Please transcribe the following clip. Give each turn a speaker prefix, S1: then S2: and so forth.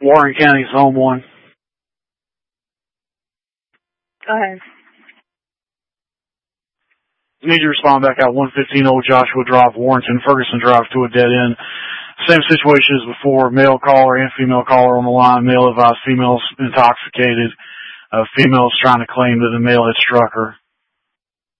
S1: Warren County's home one.
S2: Go ahead.
S1: You need to respond back out 115 Old Joshua Drive, Warrenton, Ferguson Drive to a dead end. Same situation as before. Male caller and female caller on the line. Male advised female's intoxicated. Female's trying to claim that the male had struck her.